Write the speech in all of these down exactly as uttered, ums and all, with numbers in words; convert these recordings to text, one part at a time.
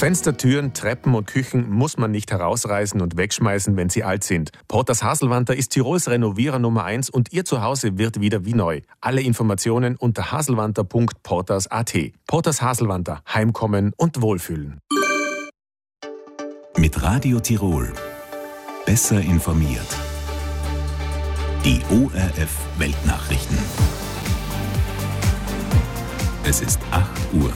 Fenster, Türen, Treppen und Küchen muss man nicht herausreißen und wegschmeißen, wenn sie alt sind. Porters Haselwanter ist Tirols Renovierer Nummer eins und Ihr Zuhause wird wieder wie neu. Alle Informationen unter haselwanter punkt porters punkt at. Porters Haselwanter. Heimkommen und Wohlfühlen. Mit Radio Tirol. Besser informiert. Die O R F Weltnachrichten. Es ist acht Uhr.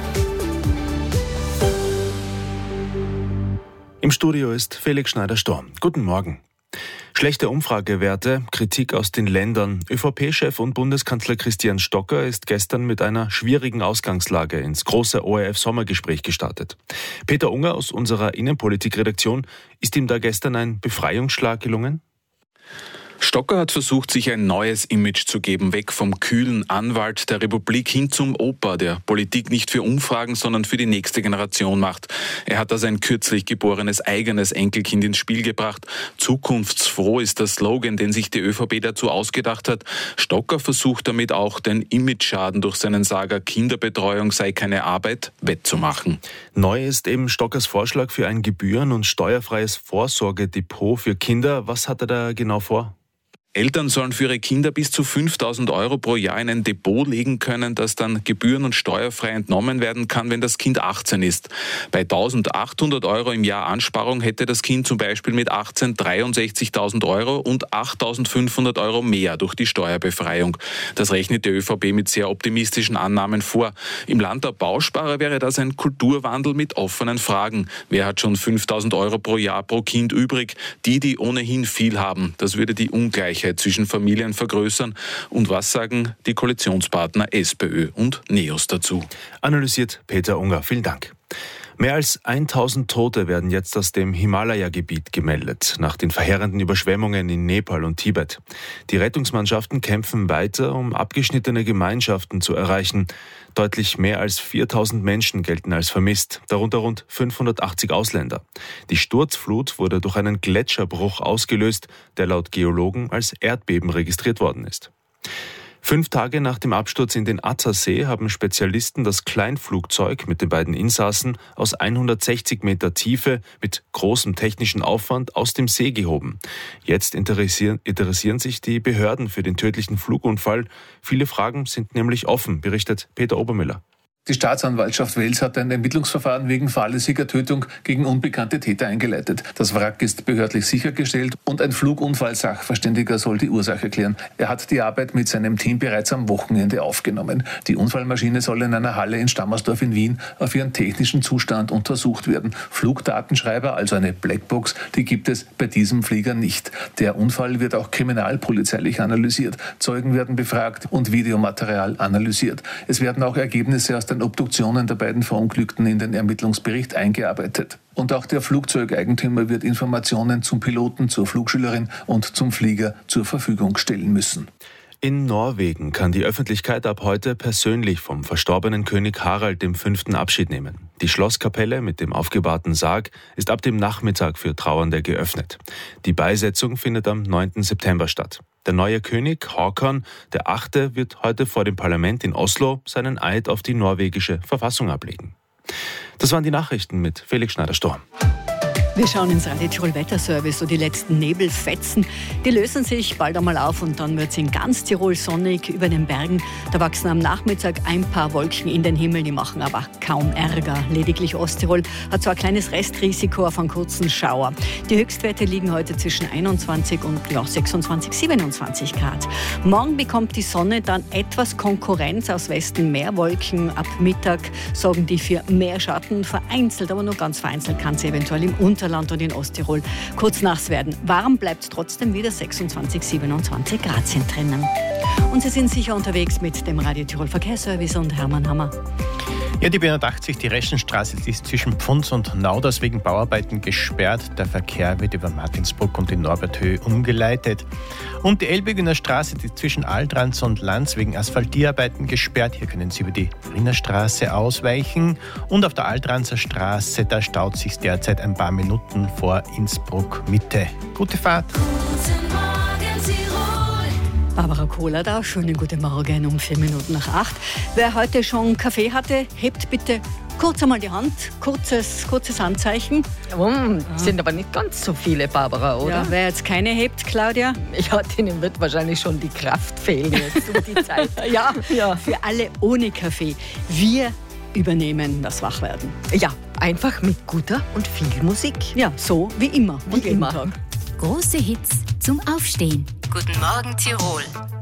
Im Studio ist Felix Schneider-Storm. Guten Morgen. Schlechte Umfragewerte, Kritik aus den Ländern. ÖVP-Chef und Bundeskanzler Christian Stocker ist gestern mit einer schwierigen Ausgangslage ins große O R F-Sommergespräch gestartet. Peter Unger aus unserer Innenpolitik-Redaktion, ist ihm da gestern ein Befreiungsschlag gelungen? Stocker hat versucht, sich ein neues Image zu geben, weg vom kühlen Anwalt der Republik hin zum Opa, der Politik nicht für Umfragen, sondern für die nächste Generation macht. Er hat da sein kürzlich geborenes eigenes Enkelkind ins Spiel gebracht. Zukunftsfroh ist der Slogan, den sich die ÖVP dazu ausgedacht hat. Stocker versucht damit auch, den Imageschaden durch seinen Sager Kinderbetreuung sei keine Arbeit wettzumachen. Neu ist eben Stockers Vorschlag für ein gebühren- und steuerfreies Vorsorgedepot für Kinder. Was hat er da genau vor? Eltern sollen für ihre Kinder bis zu fünftausend Euro pro Jahr in ein Depot legen können, das dann gebühren- und steuerfrei entnommen werden kann, wenn das Kind achtzehn ist. Bei eintausendachthundert Euro im Jahr Ansparung hätte das Kind zum Beispiel mit achtzehn dreiundsechzigtausend Euro und achttausendfünfhundert Euro mehr durch die Steuerbefreiung. Das rechnet die ÖVP mit sehr optimistischen Annahmen vor. Im Land der Bausparer wäre das ein Kulturwandel mit offenen Fragen. Wer hat schon fünftausend Euro pro Jahr pro Kind übrig? Die, die ohnehin viel haben. Das würde die Ungleichheit zwischen Familien vergrößern. Und was sagen die Koalitionspartner SPÖ und NEOS dazu? Analysiert Peter Unger. Vielen Dank. Mehr als tausend Tote werden jetzt aus dem Himalaya-Gebiet gemeldet, nach den verheerenden Überschwemmungen in Nepal und Tibet. Die Rettungsmannschaften kämpfen weiter, um abgeschnittene Gemeinschaften zu erreichen. Deutlich mehr als viertausend Menschen gelten als vermisst, darunter rund fünfhundertachtzig Ausländer. Die Sturzflut wurde durch einen Gletscherbruch ausgelöst, der laut Geologen als Erdbeben registriert worden ist. Fünf Tage nach dem Absturz in den Attersee haben Spezialisten das Kleinflugzeug mit den beiden Insassen aus hundertsechzig Meter Tiefe mit großem technischen Aufwand aus dem See gehoben. Jetzt interessieren, interessieren sich die Behörden für den tödlichen Flugunfall. Viele Fragen sind nämlich offen, berichtet Peter Obermüller. Die Staatsanwaltschaft Wels hat ein Ermittlungsverfahren wegen fahrlässiger Tötung gegen unbekannte Täter eingeleitet. Das Wrack ist behördlich sichergestellt und ein Flugunfall-Sachverständiger soll die Ursache klären. Er hat die Arbeit mit seinem Team bereits am Wochenende aufgenommen. Die Unfallmaschine soll in einer Halle in Stammersdorf in Wien auf ihren technischen Zustand untersucht werden. Flugdatenschreiber, also eine Blackbox, die gibt es bei diesem Flieger nicht. Der Unfall wird auch kriminalpolizeilich analysiert. Zeugen werden befragt und Videomaterial analysiert. Es werden auch Ergebnisse aus der Obduktionen der beiden Verunglückten in den Ermittlungsbericht eingearbeitet. Und auch der Flugzeugeigentümer wird Informationen zum Piloten, zur Flugschülerin und zum Flieger zur Verfügung stellen müssen. In Norwegen kann die Öffentlichkeit ab heute persönlich vom verstorbenen König Harald der Fünfte Abschied nehmen. Die Schlosskapelle mit dem aufgebahrten Sarg ist ab dem Nachmittag für Trauernde geöffnet. Die Beisetzung findet am neunten September statt. Der neue König, Håkon der Achte, wird heute vor dem Parlament in Oslo seinen Eid auf die norwegische Verfassung ablegen. Das waren die Nachrichten mit Felix Schneider-Storm. Wir schauen ins Radio Tirol Wetterservice und die letzten Nebelfetzen, die lösen sich bald einmal auf und dann wird es in ganz Tirol sonnig über den Bergen. Da wachsen am Nachmittag ein paar Wolken in den Himmel, die machen aber kaum Ärger. Lediglich Osttirol hat zwar ein kleines Restrisiko auf einen kurzen Schauer. Die Höchstwerte liegen heute zwischen einundzwanzig und ja, sechsundzwanzig, siebenundzwanzig Grad. Morgen bekommt die Sonne dann etwas Konkurrenz aus Westen, mehr Wolken. Ab Mittag sorgen die für mehr Schatten. Vereinzelt, aber nur ganz vereinzelt kann es eventuell im Unterland und in Osttirol kurz nass werden. Warm bleibt es trotzdem wieder, sechsundzwanzig, siebenundzwanzig Grad sind drinnen. Und Sie sind sicher unterwegs mit dem Radio Tirol Verkehrsservice und Hermann Hammer. Ja, die B hundertachtzig, die Reschenstraße, die ist zwischen Pfunds und Nauders wegen Bauarbeiten gesperrt. Der Verkehr wird über Martinsbruck und die Norberthöhe umgeleitet. Und die Elbögener Straße, die zwischen Altrans und Lanz wegen Asphaltierarbeiten gesperrt. Hier können Sie über die Wiener Straße ausweichen. Und auf der Altranzer Straße, da staut sich derzeit ein paar Minuten vor Innsbruck Mitte. Gute Fahrt! Barbara Kohler da, schönen guten Morgen um vier Minuten nach acht. Wer heute schon Kaffee hatte, hebt bitte Kurz einmal die Hand, kurzes, kurzes Handzeichen. Oh, sind aber nicht ganz so viele, Barbara, oder? Ja, wer jetzt keine hebt, Claudia? Ja, denen wird wahrscheinlich schon die Kraft fehlen jetzt um die Zeit. ja, ja, für alle ohne Kaffee. Wir übernehmen das Wachwerden. Ja, einfach mit guter und viel Musik. Ja, so wie immer. Wie und jeden immer. Tag. Große Hits zum Aufstehen. Guten Morgen Tirol.